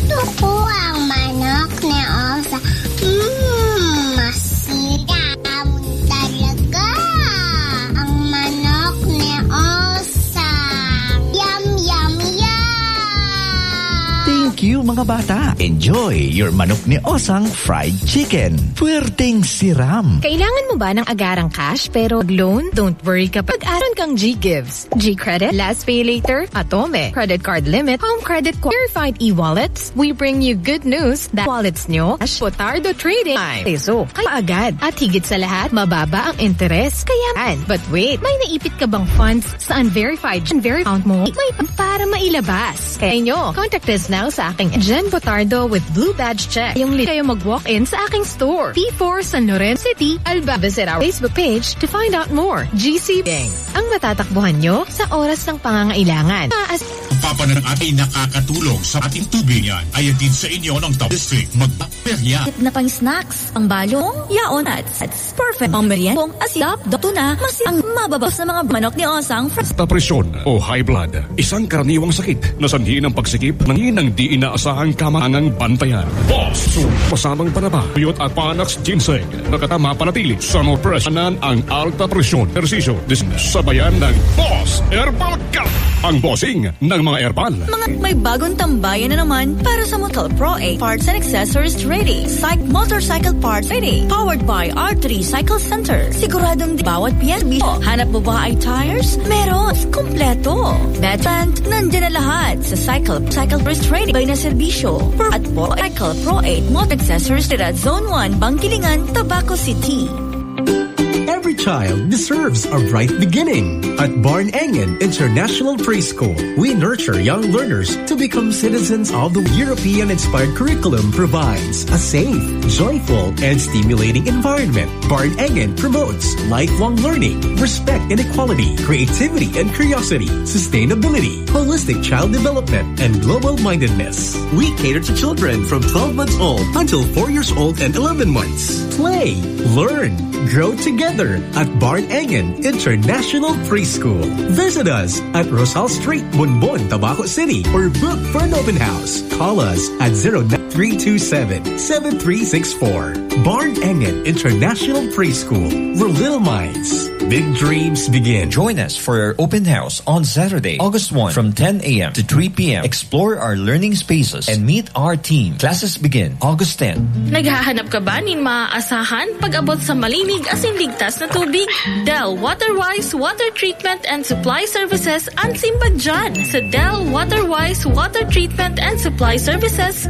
Gusto ko ang manok ni Osa. Masarap talaga ang manok ni Osa. Yum, yum, yum! Thank you mga bata. Enjoy your manok ni Osang fried chicken. Puwerteng siram. Kailangan mo ba ng agarang cash pero loan? Don't worry kapag aron kang G-Gives. G-Credit, Last Pay Later, Atome, Credit Card Limit, Home Credit Verified e-wallets. We bring you good news that wallets nyo, cash, Potardo Trading, peso, kaya agad. At higit sa lahat, mababa ang interes. Kaya, but wait, may naipit ka bang funds sa unverified account mo? May para mailabas. Kaya nyo, contact us now sa aking Jen Potardo with Blue Badge Check. Yung link kayo mag-walk-in sa aking store. P4 San Lorenzo City, Alba. Visit our Facebook page to find out more. GC Bank. Ang matatakbuhan nyo sa oras ng pangangailangan. Papanan ng ating nakakatulong sa ating tubingan ay din sa inyo ng Top District. Magpaperya. Na pang snacks, pang balong, yaon at perfect pang meriendong asyap, tuna, mas ang mababa sa mga manok ni Osang. Presyon o high blood, isang karaniwang sakit na sanhi ng pagsikip ng inang di inaasahang kamaangang bantayan. Boss, masamang panaba, biyot at Panax Ginseng, nakatama panatili sa no presyonan ang alta presyon, ersisyo, sabayan ng Boss Herbal Cup, ang bossing ng mga herbal. Mga may bagong tambayan na naman para sa Motor Pro 8 Parts and Accessories Trading. Motorcycle Parts Trading. Powered by R3 Cycle Center. Siguradong bawat PSB. Hanap mo ba ay tires? Meron. Kompleto. That band, nandiyan na lahat sa Cycle Parts Trading by na serbisyo. At po, Cycle Pro 8 Motor Accessories at Zone 1, Bangkilingan, Tabaco City. Every child deserves a bright beginning. At Barn Engen International Preschool, we nurture young learners to become citizens of the European-inspired curriculum provides a safe, joyful, and stimulating environment. Barn Engen promotes lifelong learning, respect and equality, creativity and curiosity, sustainability, holistic child development, and global-mindedness. We cater to children from 12 months old until 4 years old and 11 months. Play, learn, grow together at Barn Engen International Preschool. Visit us at Rosal Street, Bonbon, Tabaco City, or book for an open house. Call us at 09-327-7364. Barn Engen International Preschool, where little minds, big dreams begin. Join us for our open house on Saturday, August 1 from 10 a.m. to 3 p.m. Explore our learning spaces and meet our team. Classes begin August 10. Naghahanap ka ba nin maaasahan pag-abot sa malinig asin ligtas na tubig? Del Waterwise Water Treatment and Supply Services ang simbag dyan. Sa Del Waterwise Water Treatment and Supply Services